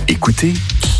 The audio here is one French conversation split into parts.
Écoutez,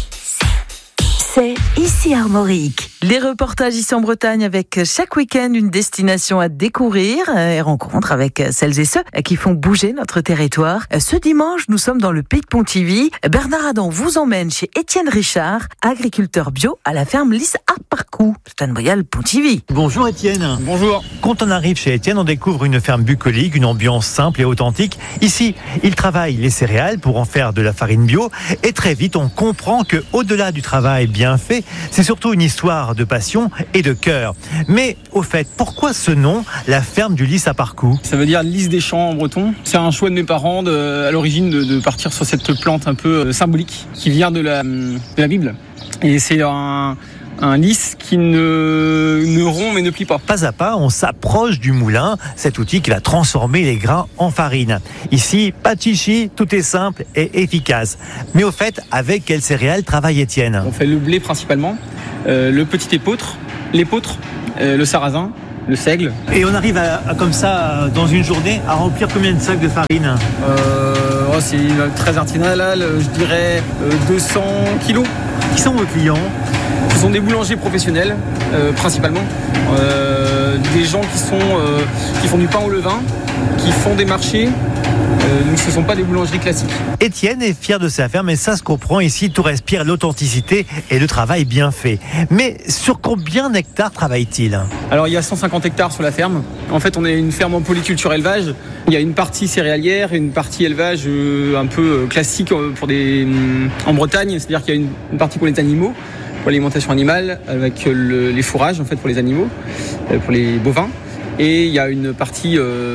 c'est ici Armorique. Les reportages ici en Bretagne avec chaque week-end une destination à découvrir et rencontres avec celles et ceux qui font bouger notre territoire. Ce dimanche, nous sommes dans le pays de Pontivy. Bernard Adam vous emmène chez Étienne Richard, agriculteur bio à la ferme Lys à Parcoux, Stade Pontivy. Bonjour Étienne. Bonjour. Quand on arrive chez Étienne, on découvre une ferme bucolique, une ambiance simple et authentique. Ici, il travaille les céréales pour en faire de la farine bio. Et très vite, on comprend que au-delà du travail bien fait, c'est surtout une histoire de passion et de cœur. Mais au fait, pourquoi ce nom, la ferme du Lys à Parcoux ? Ça veut dire Lys des champs en breton. C'est un choix de mes parents à l'origine de partir sur cette plante un peu symbolique qui vient de la Bible. Et c'est un lys qui ne rompt mais ne plie pas. Pas à pas, on s'approche du moulin, cet outil qui va transformer les grains en farine. Ici, pas de chichi, tout est simple et efficace. Mais au fait, avec quelles céréales travaille Étienne ? On fait le blé principalement, le petit épeautre, l'épeautre, le sarrasin, le seigle. Et on arrive comme ça, dans une journée, à remplir combien de sacs de farine ? C'est très artisanal, je dirais 200 kilos. Qui sont vos clients ? Ce sont des boulangers professionnels, principalement. Des gens qui font du pain au levain, qui font des marchés. Donc ce ne sont pas des boulangeries classiques. Étienne est fier de sa ferme et ça se comprend. Ici, tout respire l'authenticité et le travail bien fait. Mais sur combien d'hectares travaille-t-il ? Alors il y a 150 hectares sur la ferme. En fait, on est une ferme en polyculture élevage. Il y a une partie céréalière et une partie élevage un peu classique en Bretagne. C'est-à-dire qu'il y a une partie pour les animaux, pour l'alimentation animale, avec les fourrages en fait, pour les animaux, pour les bovins. Et il y a une partie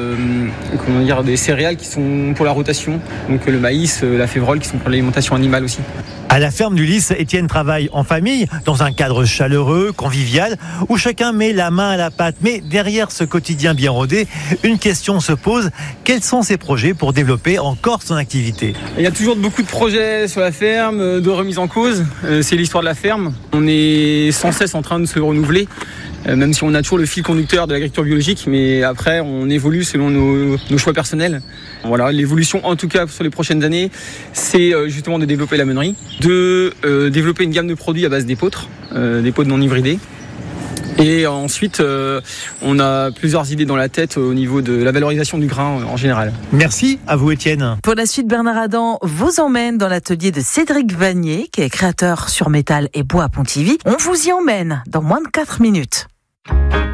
des céréales qui sont pour la rotation, donc le maïs, la févrole qui sont pour l'alimentation animale aussi. À la ferme du Lys, Étienne travaille en famille, dans un cadre chaleureux, convivial, où chacun met la main à la pâte. Mais derrière ce quotidien bien rodé, une question se pose. Quels sont ses projets pour développer encore son activité ? Il y a toujours beaucoup de projets sur la ferme, de remise en cause. C'est l'histoire de la ferme. On est sans cesse en train de se renouveler. Même si on a toujours le fil conducteur de l'agriculture biologique, mais après on évolue selon nos choix personnels. Voilà, l'évolution en tout cas sur les prochaines années, c'est justement de développer la meunerie, de développer une gamme de produits à base d'épeautres non hybridés. Et ensuite, on a plusieurs idées dans la tête au niveau de la valorisation du grain en général. Merci à vous Étienne. Pour la suite, Bernard Adam vous emmène dans l'atelier de Cédric Vanier, qui est créateur sur métal et bois à Pontivy. On vous y emmène dans moins de 4 minutes.